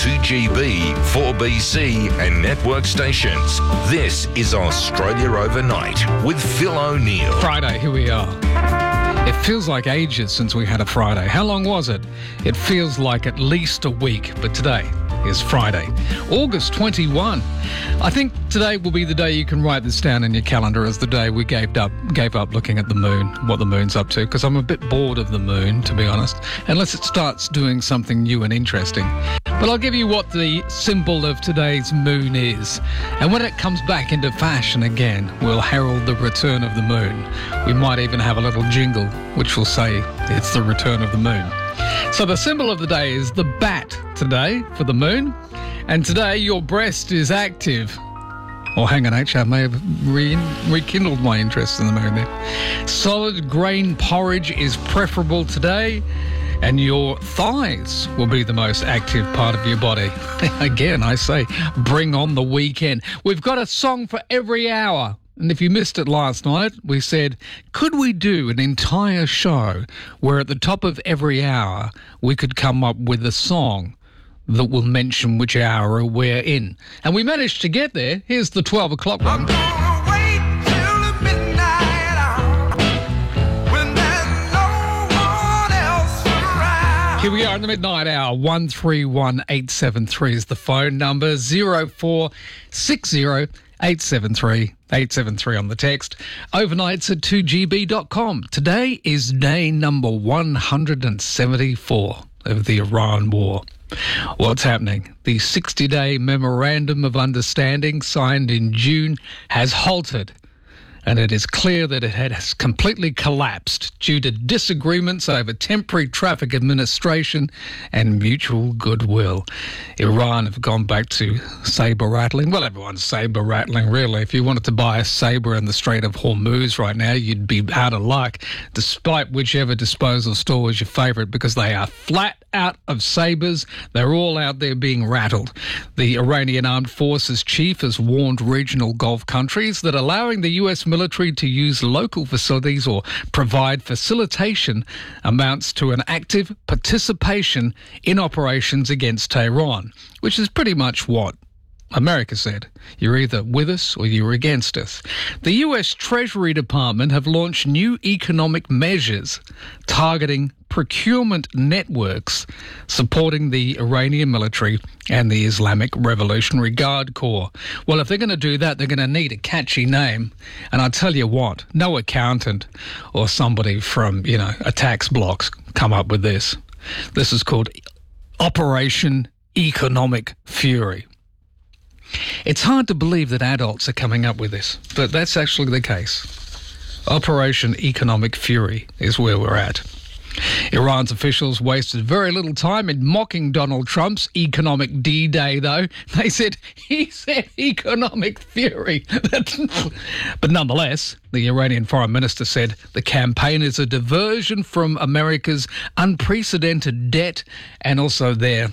2GB, 4BC and network stations. This is Australia Overnight with Phil O'Neill. Friday, here we are. It feels like ages since we had a Friday. How long was it? It feels like at least a week, but today is Friday, August 21. I think today will be the day you can write this down in your calendar as the day we gave up looking at the moon, what the moon's up to, because I'm a bit bored of the moon, to be honest, unless it starts doing something new and interesting. But I'll give you what the symbol of today's moon is. And when it comes back into fashion again, we'll herald the return of the moon. We might even have a little jingle which will say it's the return of the moon. So the symbol of the day is the bat today for the moon. And today your breast is active. Oh, hang on, actually, I may have rekindled my interest in the moon there. Solid grain porridge is preferable today. And your thighs will be the most active part of your body. Again, I say, bring on the weekend. We've got a song for every hour. And if you missed it last night, we said, could we do an entire show where at the top of every hour we could come up with a song that will mention which hour we're in? And we managed to get there. Here's the 12 o'clock one. Here we are in the midnight hour. 131873 is the phone number. 0460 873 873 on the text. Overnights at 2GB.com. Today is day number 174 of the Iran war. What's happening? The 60-day Memorandum of Understanding signed in June has halted. And it is clear that it has completely collapsed due to disagreements over temporary traffic administration and mutual goodwill. Iran have gone back to sabre rattling. Well, everyone's sabre rattling, really. If you wanted to buy a sabre in the Strait of Hormuz right now, you'd be out of luck, despite whichever disposal store was your favourite, because they are flat out of sabres. They're all out there being rattled. The Iranian Armed Forces chief has warned regional Gulf countries that allowing the US military to use local facilities or provide facilitation amounts to an active participation in operations against Tehran, which is pretty much what America said. You're either with us or you're against us. The US Treasury Department have launched new economic measures targeting procurement networks supporting the Iranian military and the Islamic Revolutionary Guard Corps. Well, if they're going to do that, they're going to need a catchy name. And I'll tell you what, no accountant or somebody from, a tax block's come up with this. This is called Operation Economic Fury. It's hard to believe that adults are coming up with this, but that's actually the case. Operation Economic Fury is where we're at. Iran's officials wasted very little time in mocking Donald Trump's economic D-Day, though. He said economic fury. But nonetheless, the Iranian foreign minister said the campaign is a diversion from America's unprecedented debt and also their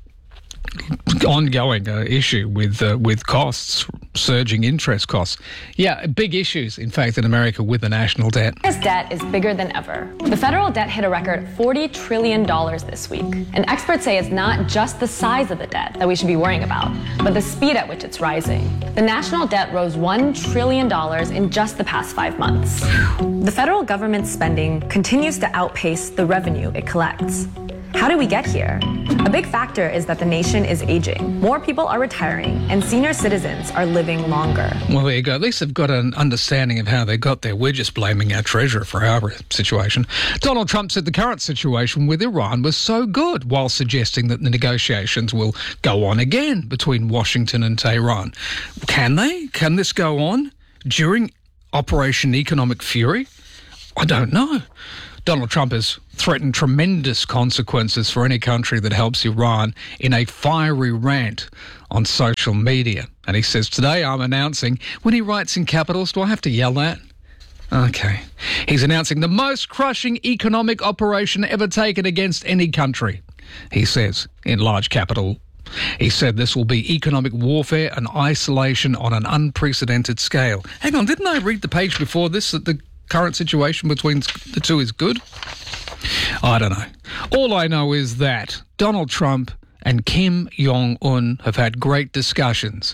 ongoing issue with costs, surging interest costs. Yeah, big issues, in fact, in America with the national debt. This debt is bigger than ever. The federal debt hit a record $40 trillion this week. And experts say it's not just the size of the debt that we should be worrying about, but the speed at which it's rising. The national debt rose $1 trillion in just the past 5 months. The federal government's spending continues to outpace the revenue it collects. How did we get here? A big factor is that the nation is aging. More people are retiring, and senior citizens are living longer. Well, there you go. At least they've got an understanding of how they got there. We're just blaming our treasurer for our situation. Donald Trump said the current situation with Iran was so good, while suggesting that the negotiations will go on again between Washington and Tehran. Can they? Can this go on during Operation Economic Fury? I don't know. Donald Trump has threatened tremendous consequences for any country that helps Iran in a fiery rant on social media. And he says, today I'm announcing, when he writes in capitals, do I have to yell that? Okay. He's announcing the most crushing economic operation ever taken against any country, he says, in large capital. He said this will be economic warfare and isolation on an unprecedented scale. Hang on, didn't I read the page before this that the current situation between the two is good? I don't know. All I know is that Donald Trump and Kim Jong-un have had great discussions.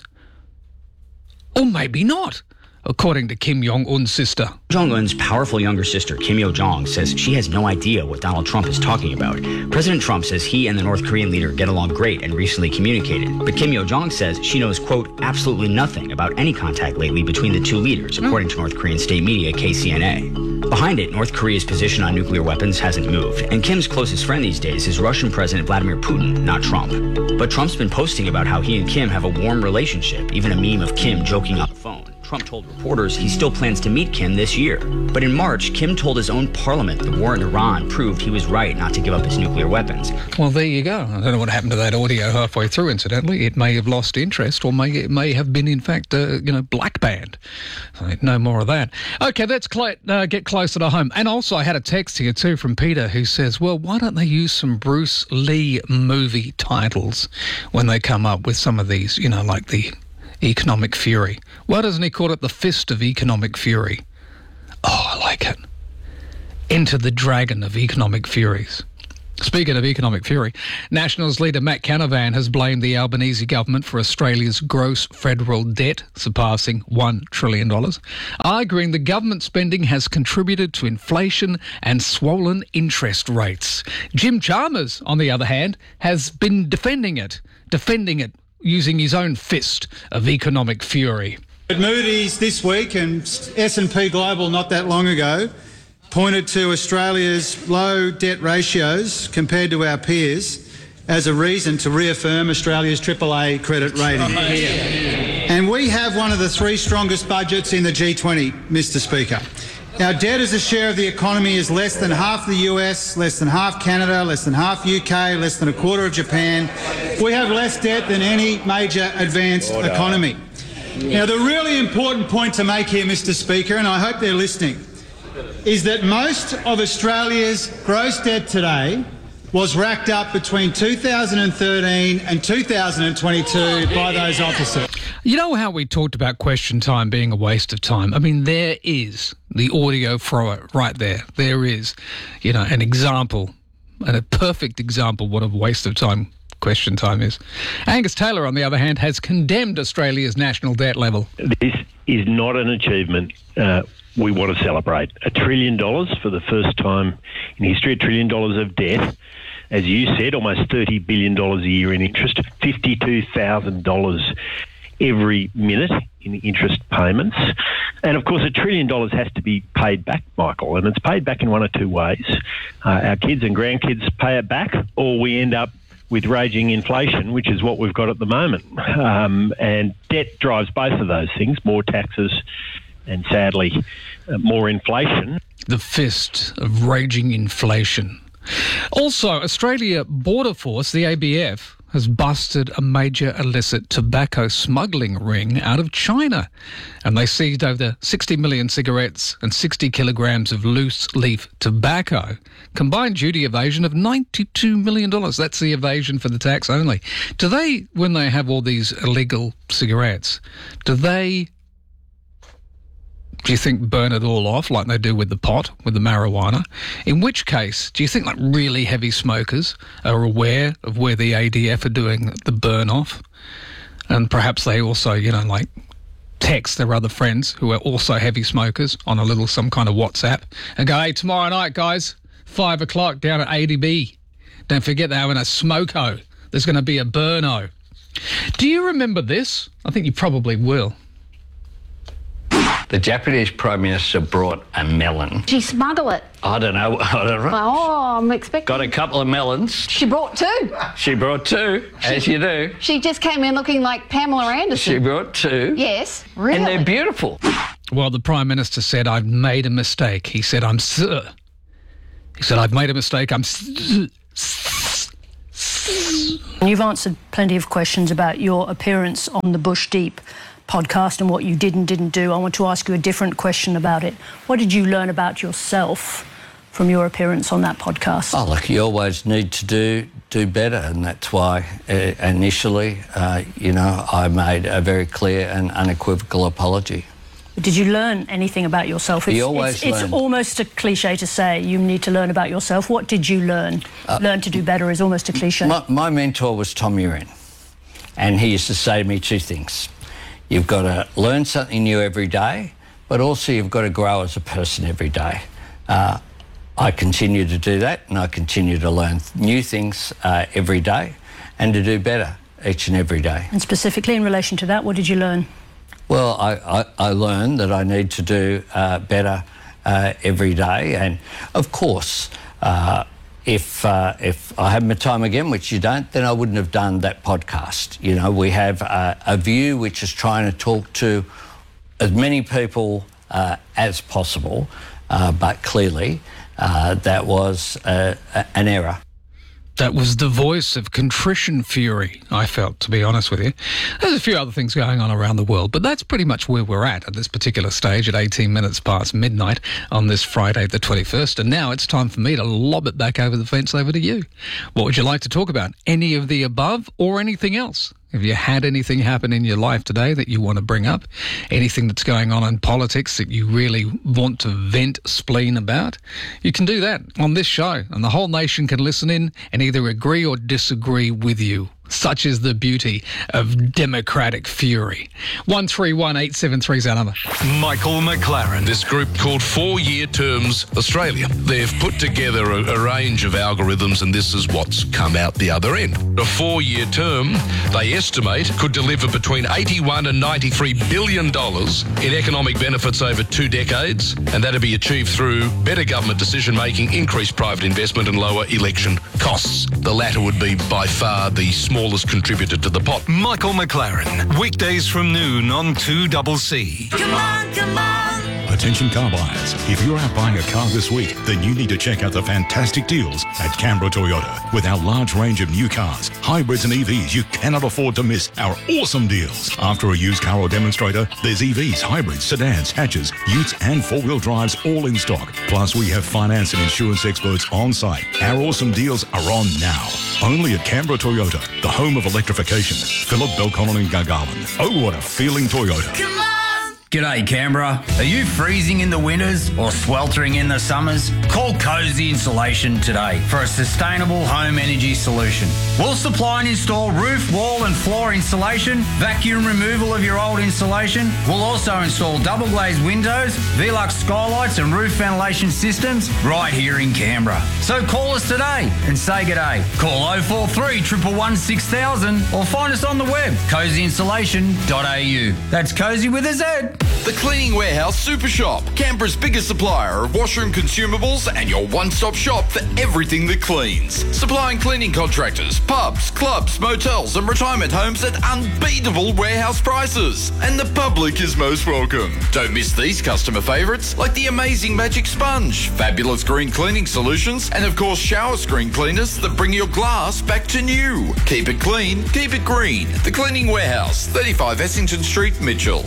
Or maybe not, according to Kim Jong-un's sister. Jong-un's powerful younger sister, Kim Yo-jong, says she has no idea what Donald Trump is talking about. President Trump says he and the North Korean leader get along great and recently communicated. But Kim Yo-jong says she knows, quote, absolutely nothing about any contact lately between the two leaders, according to North Korean state media KCNA. Behind it, North Korea's position on nuclear weapons hasn't moved, and Kim's closest friend these days is Russian President Vladimir Putin, not Trump. But Trump's been posting about how he and Kim have a warm relationship, even a meme of Kim joking on the phone. Trump told reporters he still plans to meet Kim this year. But in March, Kim told his own parliament the war in Iran proved he was right not to give up his nuclear weapons. Well, there you go. I don't know what happened to that audio halfway through, incidentally. It may have lost interest, or it may have been, in fact, black banned. No more of that. Okay, let's get closer to home. And also, I had a text here, too, from Peter, who says, well, why don't they use some Bruce Lee movie titles when they come up with some of these, like the Economic Fury? Why doesn't he call it the Fist of Economic Fury? Oh, I like it. Enter the Dragon of Economic Furies. Speaking of economic fury, Nationals leader Matt Canavan has blamed the Albanese government for Australia's gross federal debt surpassing $1 trillion, arguing the government spending has contributed to inflation and swollen interest rates. Jim Chalmers, on the other hand, has been defending it using his own fist of economic fury. But Moody's this week and S&P Global not that long ago pointed to Australia's low debt ratios compared to our peers as a reason to reaffirm Australia's AAA credit rating. And we have one of the three strongest budgets in the G20, Mr. Speaker. Our debt as a share of the economy is less than half the US, less than half Canada, less than half UK, less than a quarter of Japan. We have less debt than any major advanced economy. Now, the really important point to make here, Mr. Speaker, and I hope they're listening, is that most of Australia's gross debt today was racked up between 2013 and 2022 by those officers. You know how we talked about question time being a waste of time? I mean, there is the audio for it right there. There is, an example, and a perfect example what a waste of time question time is. Angus Taylor, on the other hand, has condemned Australia's national debt level. This is not an achievement we want to celebrate. $1 trillion for the first time in history, $1 trillion of debt. As you said, almost $30 billion a year in interest, $52,000 every minute in interest payments. And, of course, $1 trillion has to be paid back, Michael, and it's paid back in one of two ways. Our kids and grandkids pay it back, or we end up with raging inflation, which is what we've got at the moment. And debt drives both of those things, more taxes and, sadly, more inflation. The fist of raging inflation. Also, Australia Border Force, the ABF, has busted a major illicit tobacco smuggling ring out of China. And they seized over 60 million cigarettes and 60 kilograms of loose-leaf tobacco. Combined duty evasion of $92 million. That's the evasion for the tax only. Do they, when they have all these illegal cigarettes, do you think burn it all off like they do with the pot, with the marijuana? In which case, do you think really heavy smokers are aware of where the ADF are doing the burn off? And perhaps they also, text their other friends who are also heavy smokers on some kind of WhatsApp and go, hey, tomorrow night, guys, 5 o'clock down at ADB. Don't forget they're having a smoko. There's going to be a burno. Do you remember this? I think you probably will. The Japanese Prime Minister brought a melon. Did she smuggle it? I don't know. Oh, I'm expecting... Got a couple of melons. She brought two. As you do. She just came in looking like Pamela Anderson. She brought two. Yes, really. And they're beautiful. Well, the Prime Minister said, I've made a mistake. He said, I've made a mistake. You've answered plenty of questions about your appearance on the Bush Deep podcast and what you did and didn't do. I want to ask you a different question about it. What did you learn about yourself from your appearance on that podcast? Oh, look, you always need to do better, and that's why initially, I made a very clear and unequivocal apology. Did you learn anything about yourself? It's almost a cliche to say you need to learn about yourself. What did you learn? Learn to do better is almost a cliche. My mentor was Tom Uren, and he used to say to me two things. You've got to learn something new every day, but also you've got to grow as a person every day. I continue to do that, and I continue to learn new things every day and to do better each and every day. And specifically in relation to that, what did you learn? Well, I learned that I need to do better every day. And, of course, if I had my time again, which you don't, then I wouldn't have done that podcast. You know, we have a View which is trying to talk to as many people as possible, but clearly that was an error. That was the voice of contrition fury, I felt, to be honest with you. There's a few other things going on around the world, but that's pretty much where we're at this particular stage at 18 minutes past midnight on this Friday the 21st. And now it's time for me to lob it back over the fence over to you. What would you like to talk about? Any of the above or anything else? Have you had anything happen in your life today that you want to bring up? Anything that's going on in politics that you really want to vent spleen about? You can do that on this show, and the whole nation can listen in and either agree or disagree with you. Such is the beauty of democratic fury. 131873 is our number. Michael McLaren. This group called 4 Year Terms Australia. They've put together a range of algorithms, and this is what's come out the other end. A 4-year term, they estimate, could deliver between $81 and $93 billion in economic benefits over 2 decades, and that'll be achieved through better government decision-making, increased private investment and lower election costs. The latter would be by far the smallest contributor to the pot. Michael McLaren, weekdays from noon on 2CC. Come on, come on. Attention car buyers, if you're out buying a car this week, then you need to check out the fantastic deals at Canberra Toyota. With our large range of new cars, hybrids and EVs, you cannot afford to miss our awesome deals. After a used car or demonstrator, there's EVs, hybrids, sedans, hatches, utes and 4-wheel drives all in stock. Plus, we have finance and insurance experts on site. Our awesome deals are on now. Only at Canberra Toyota, the home of electrification. Phillip, Belconnen and Gargarland. Oh, what a feeling Toyota. Come on! G'day Canberra. Are you freezing in the winters or sweltering in the summers? Call Cozy Insulation today for a sustainable home energy solution. We'll supply and install roof, wall and floor insulation, vacuum removal of your old insulation. We'll also install double glazed windows, Velux skylights and roof ventilation systems right here in Canberra. So call us today and say g'day. Call 043 111 6000 or find us on the web, cozyinsulation.au. That's Cozy with a Z. The Cleaning Warehouse Super Shop, Canberra's biggest supplier of washroom consumables and your one-stop shop for everything that cleans. Supplying cleaning contractors, pubs, clubs, motels and retirement homes at unbeatable warehouse prices. And the public is most welcome. Don't miss these customer favourites like the amazing Magic Sponge, fabulous green cleaning solutions and of course shower screen cleaners that bring your glass back to new. Keep it clean, keep it green. The Cleaning Warehouse, 35 Essington Street, Mitchell.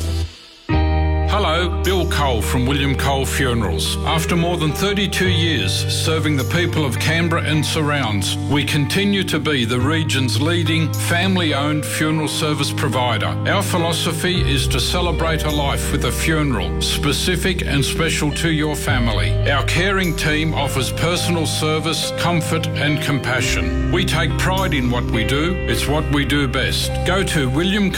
Hello, Bill Cole from William Cole Funerals. After more than 32 years serving the people of Canberra and surrounds, we continue to be the region's leading family-owned funeral service provider. Our philosophy is to celebrate a life with a funeral, specific and special to your family. Our caring team offers personal service, comfort and compassion. We take pride in what we do. It's what we do best. Go to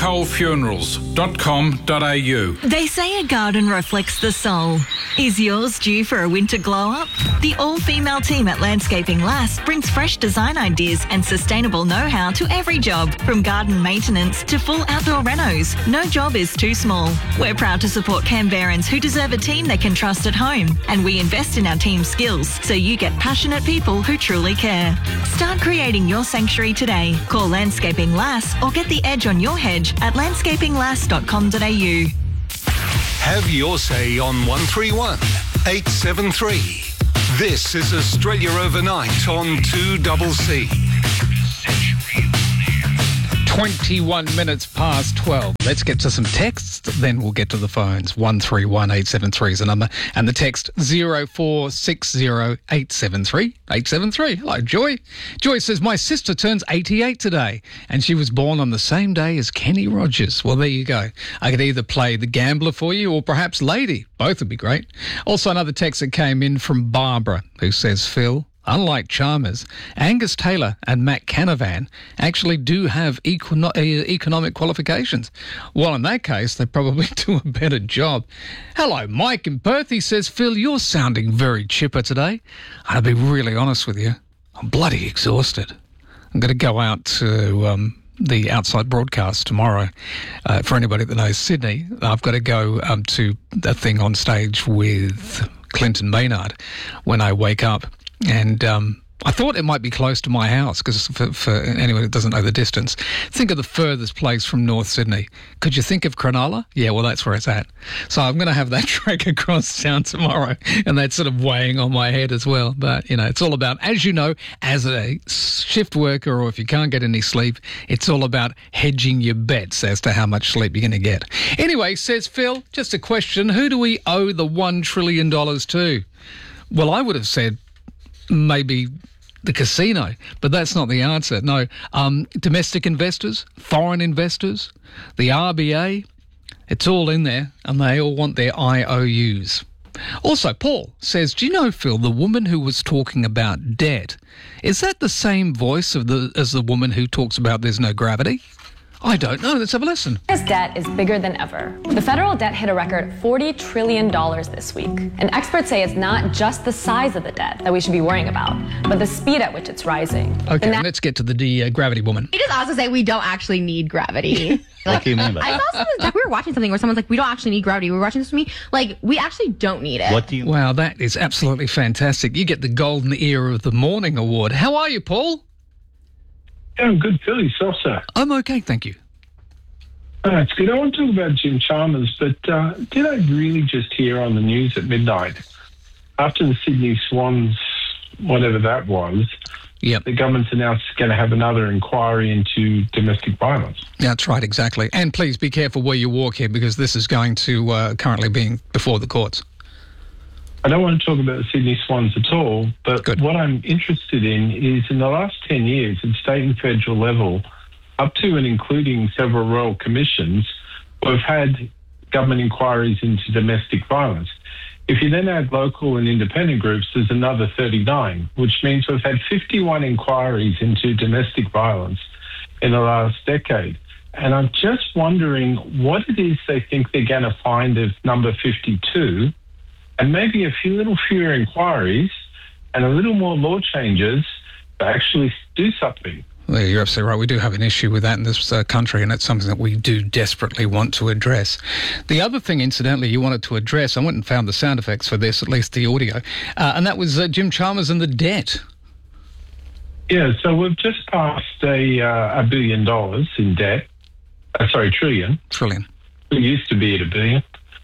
williamcolefunerals.com.au. They say a garden reflects the soul. Is yours due for a winter glow-up? The all-female team at Landscaping Lass brings fresh design ideas and sustainable know-how to every job, from garden maintenance to full outdoor renos. No job is too small. We're proud to support Canberrans who deserve a team they can trust at home, and we invest in our team's skills so you get passionate people who truly care. Start creating your sanctuary today. Call Landscaping Lass or get the edge on your hedge at landscapinglass.com.au. Have your say on 131 873. This is Australia Overnight on 2CC. 21 minutes past 12. Let's get to some texts, then we'll get to the phones. 131873 is the number, and the text 0460873873. Hello, Joy. Joy says, my sister turns 88 today, and she was born on the same day as Kenny Rogers. Well, there you go. I could either play the gambler for you or perhaps Lady. Both would be great. Also, another text that came in from Barbara, who says, Phil, unlike Chalmers, Angus Taylor and Matt Canavan actually do have economic qualifications. Well, in that case, they probably do a better job. Hello, Mike in Perth. He says, Phil, you're sounding very chipper today. I'll be really honest with you. I'm bloody exhausted. I'm going to go out to the outside broadcast tomorrow. For anybody that knows Sydney, I've got to go to a thing on stage with Clinton Maynard when I wake up. And I thought it might be close to my house, because for anyone who doesn't know the distance, think of the furthest place from North Sydney. Could you think of Cronulla? Yeah, well, that's where it's at. So I'm going to have that trek across town tomorrow, and that's sort of weighing on my head as well. But, you know, it's all about, as you know, as a shift worker, or if you can't get any sleep, it's all about hedging your bets as to how much sleep you're going to get. Anyway, says Phil, just a question, who do we owe the $1 trillion to? Well, I would have said maybe the casino, but that's not the answer. No, domestic investors, foreign investors, the RBA, it's all in there, and they all want their IOUs. Also, Paul says, do you know, Phil, the woman who was talking about debt, is that the same voice as the woman who talks about there's no gravity? I don't know. Let's have a listen. This debt is bigger than ever. The federal debt hit a record $40 trillion this week. And experts say it's not just the size of the debt that we should be worrying about, but the speed at which it's rising. Okay, let's get to the gravity woman. He just also say we don't actually need gravity. What do you mean by I that? saw something, like we were watching something where someone's like, we don't actually need gravity. We were watching this with me. Like, we actually don't need it. What do you Wow, that is absolutely fantastic. You get the Golden Ear of the Morning award. How are you, Paul? Yeah, I'm good. Phil, yourself, sir? I'm okay, thank you. It's good. I want to talk about Jim Chalmers, but did I really just hear on the news at midnight, after the Sydney Swans, whatever that was, the government's announced it's going to have another inquiry into domestic violence? That's right, exactly. And please be careful where you walk here, because this is going to currently being before the courts. I don't want to talk about the Sydney Swans at all, but what I'm interested in is in the last 10 years at state and federal level, up to and including several royal commissions, we've had government inquiries into domestic violence. If you then add local and independent groups, there's another 39, which means we've had 51 inquiries into domestic violence in the last decade. And I'm just wondering what it is they think they're going to find as number 52, and maybe a few little fewer inquiries and a little more law changes to actually do something. Well, you're absolutely right. We do have an issue with that in this country, and it's something that we do desperately want to address. The other thing, incidentally, you wanted to address, I went and found the sound effects for this, at least the audio, and that was Jim Chalmers and the debt. Yeah, so we've just passed $1 billion in debt. Trillion. Trillion. It used to be at $1 billion.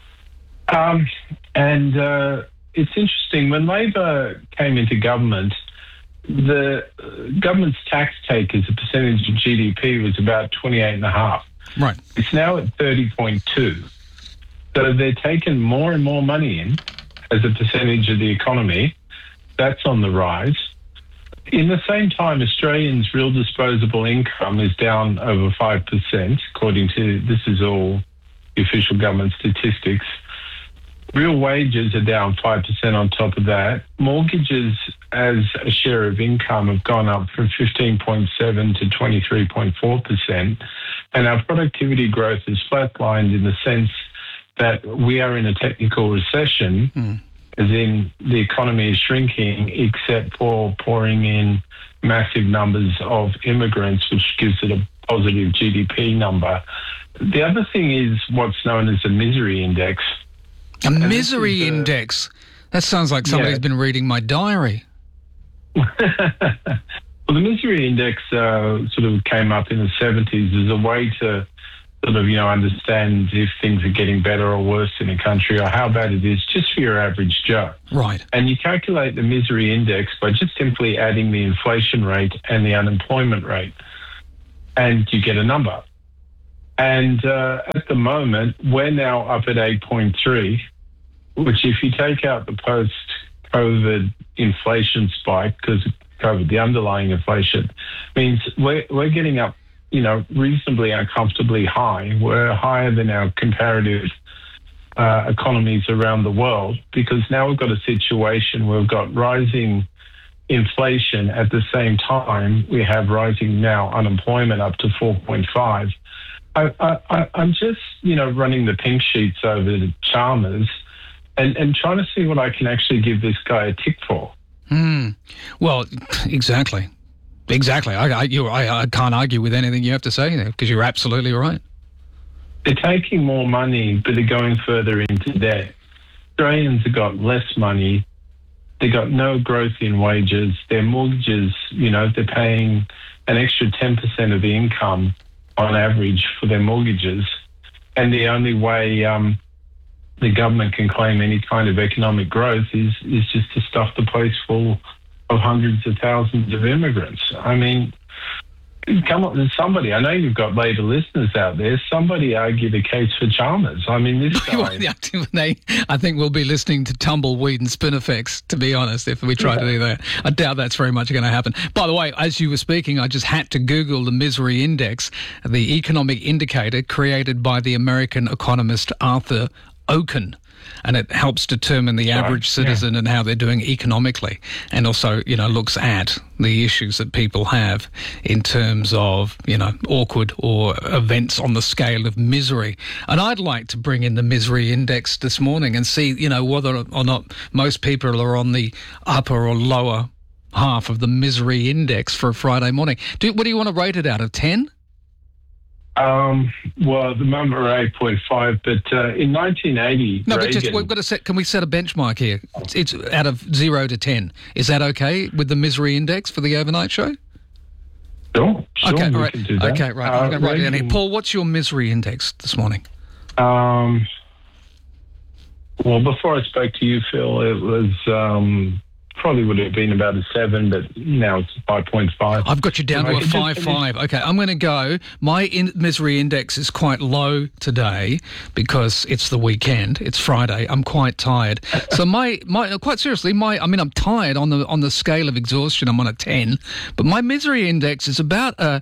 It's interesting, when Labor came into government, the government's tax take as a percentage of GDP was about 28.5%. Right. It's now at 30.2%. So they're taking more and more money in as a percentage of the economy. That's on the rise. In the same time, Australians' real disposable income is down over 5%, according to, this is all the official government statistics. Real wages are down 5% on top of that. Mortgages as a share of income have gone up from 15.7% to 23.4%. And our productivity growth is flatlined in the sense that we are in a technical recession, as in the economy is shrinking, except for pouring in massive numbers of immigrants, which gives it a positive GDP number. The other thing is what's known as the misery index. A misery index? That sounds like somebody's been reading my diary. Well, the misery index sort of came up in the 70s as a way to sort of, understand if things are getting better or worse in a country or how bad it is just for your average Joe. Right. And you calculate the misery index by just simply adding the inflation rate and the unemployment rate. and you get a number. And at the moment, we're now up at 8.3, which if you take out the post-COVID inflation spike, because of COVID, the underlying inflation, means we're getting up, reasonably uncomfortably high. We're higher than our comparative economies around the world, because now we've got a situation where we've got rising inflation at the same time we have rising now unemployment up to 4.5. I'm just, running the pink sheets over to Chalmers and trying to see what I can actually give this guy a tick for. Well, exactly. I can't argue with anything you have to say there, because you're absolutely right. They're taking more money, but they're going further into debt. Australians have got less money. They got no growth in wages. Their mortgages, they're paying an extra 10% of the income on average for their mortgages. And the only way the government can claim any kind of economic growth is just to stuff the place full of hundreds of thousands of immigrants. I mean, come on, somebody, I know you've got Labor listeners out there, somebody argue the case for Chalmers. I mean, this guy... I think we'll be listening to Tumbleweed and Spinifex, to be honest, if we try to do that. I doubt that's very much going to happen. By the way, as you were speaking, I just had to Google the Misery Index, the economic indicator created by the American economist Arthur Okun. And it helps determine the average citizen and how they're doing economically, and also, looks at the issues that people have in terms of, awkward or events on the scale of misery. And I'd like to bring in the Misery Index this morning and see, whether or not most people are on the upper or lower half of the Misery Index for a Friday morning. What do you want to rate it out of 10? Well, the number 8.5, but in 1980, no, Reagan... but just we've got to set. Can we set a benchmark here? It's out of 0 to 10. Is that okay with the Misery Index for the overnight show? Sure. Okay, we right. can do that. Okay, right. I'm going to write it down here. Paul, what's your Misery Index this morning? Well, before I spoke to you, Phil, it was probably would have been about a 7, but now it's 5.5. I've got you down to a 5.5. Okay, I'm going to go. My Misery Index is quite low today because it's the weekend. It's Friday. I'm quite tired. So my quite seriously, I'm tired on the scale of exhaustion. I'm on a 10, but my Misery Index is about a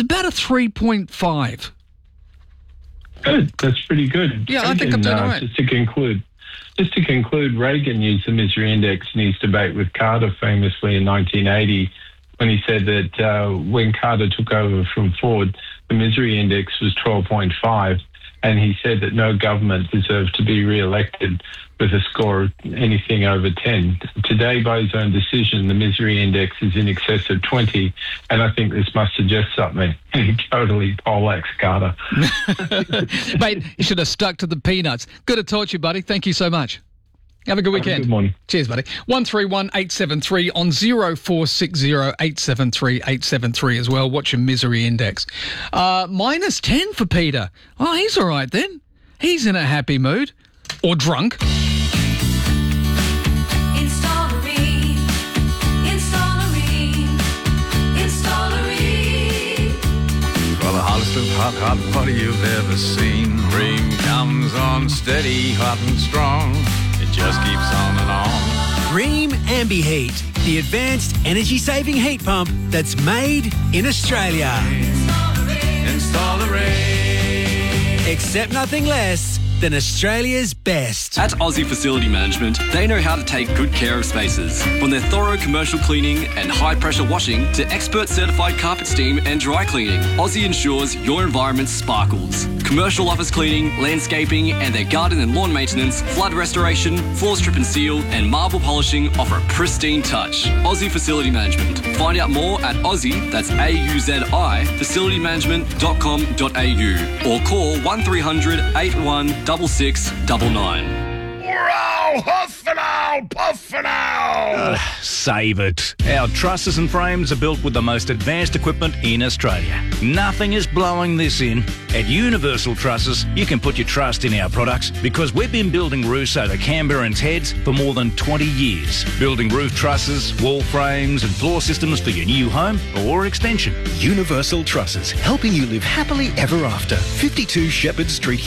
3.5. Good. That's pretty good. Yeah, I think I'm doing all right. Just to conclude, Reagan used the Misery Index in his debate with Carter famously in 1980 when he said that when Carter took over from Ford, the Misery Index was 12.5, and he said that no government deserved to be re-elected with a score of anything over 10. Today, by his own decision, the Misery Index is in excess of 20, and I think this must suggest something. He totally poleaxed Carter. Mate, you should have stuck to the peanuts. Good to talk to you, buddy. Thank you so much. Have a good weekend. Good morning. Cheers, buddy. 131873 on 0460 873 873 as well. What's your Misery Index? Minus 10 for Peter. Oh, he's all right then. He's in a happy mood. Or drunk. For the hottest of hot water you've ever seen. Ream comes on steady, hot and strong. It just keeps on and on. Ream Ambi-Heat, the advanced energy-saving heat pump that's made in Australia. Install the Ream. Accept nothing less than Australia's best. At Aussie Facility Management, they know how to take good care of spaces. From their thorough commercial cleaning and high-pressure washing to expert certified carpet steam and dry cleaning, Aussie ensures your environment sparkles. Commercial office cleaning, landscaping, and their garden and lawn maintenance, flood restoration, floor strip and seal, and marble polishing offer a pristine touch. Aussie Facility Management. Find out more at Aussie, that's AUZI, facilitymanagement.com.au or call 1300 81 6699. all! Huff and all! Puff and all! Save it. Our trusses and frames are built with the most advanced equipment in Australia. Nothing is blowing this in. At Universal Trusses, you can put your trust in our products because we've been building roofs over Canberrans' heads for more than 20 years. Building roof trusses, wall frames and floor systems for your new home or extension. Universal Trusses, helping you live happily ever after. 52 Shepherd Street.